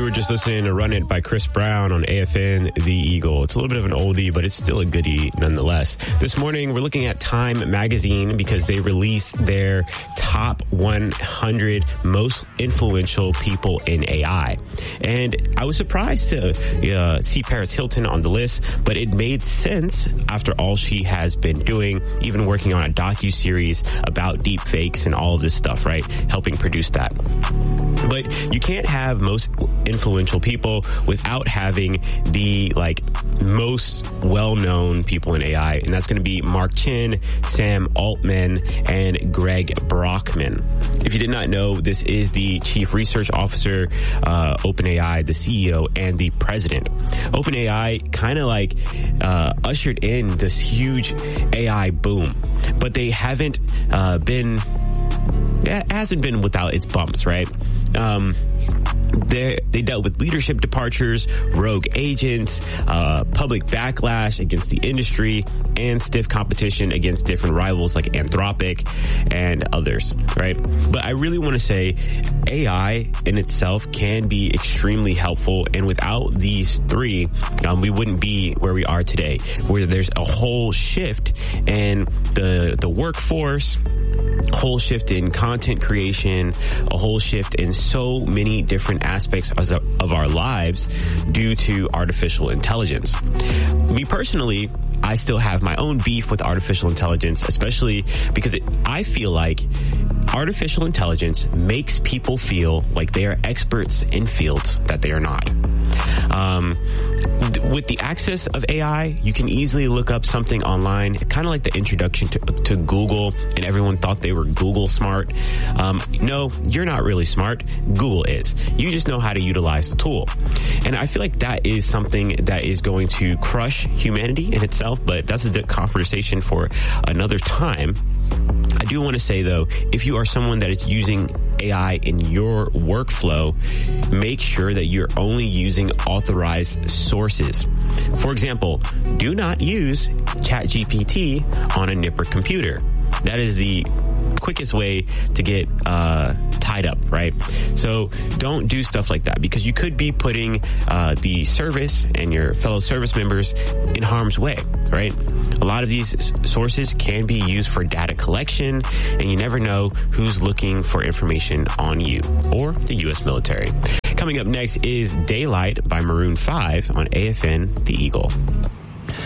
You were just listening to Run It by Chris Brown on AFN The Eagle. It's a little bit of an oldie, but it's still a goodie nonetheless. This morning, we're looking at Time Magazine because they released their top 100 most influential people in AI. And I was surprised to see Paris Hilton on the list, but it made sense after all she has been doing, even working on a docuseries about deep fakes and all of this stuff, right? Helping produce that. But you can't have most influential people without having the most well-known people in AI, and that's going to be Mark Chen, Sam Altman, and Greg Brockman. If you did not know, this is the Chief Research Officer, OpenAI, the CEO, and the President. OpenAI kind of ushered in this huge AI boom, but they haven't it hasn't been without its bumps, right? They dealt with leadership departures, rogue agents, public backlash against the industry, and stiff competition against different rivals like Anthropic and others, right? But I really want to say AI in itself can be extremely helpful, and without these three, we wouldn't be where we are today, where there's a whole shift in the workforce, whole shift in content creation, a whole shift in so many different aspects of our lives due to artificial intelligence. Me personally, I still have my own beef with artificial intelligence, especially because I feel like artificial intelligence makes people feel like they are experts in fields that they are not. With the access of AI, you can easily look up something online, kind of like the introduction to Google, and everyone thought they were Google smart. No, you're not really smart. Google is. You just know how to utilize the tool. And I feel like that is something that is going to crush humanity in itself, but that's a conversation for another time. I do want to say, though, if you are someone that is using AI in your workflow, make sure that you're only using authorized sources. For example, do not use ChatGPT on a Nipper computer. That is the quickest way to get tied up, right? So don't do stuff like that, because you could be putting the service and your fellow service members in harm's way, right? A lot of these sources can be used for data collection, and you never know who's looking for information on you or the U.S. military. Coming up next is Daylight by Maroon 5 on AFN The Eagle.